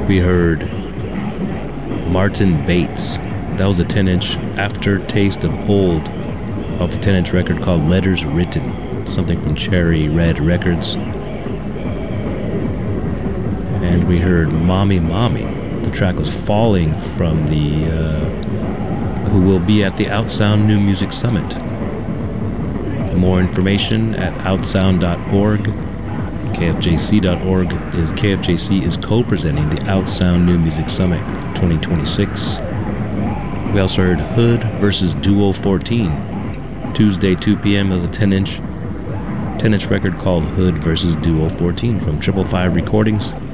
We heard Martin Bates. That was a 10-inch Aftertaste of Old off a 10-inch record called Letters Written, something from Cherry Red Records. And we heard Mommy Mommy. The track was Falling from the who will be at the Outsound New Music Summit. More information at outsound.org. KFJC is co-presenting the Outsound New Music Summit 2026. We also heard Hood versus Duo 14. Tuesday, 2 p.m. That was a 10-inch record called Hood versus Duo 14 from 555 Recordings.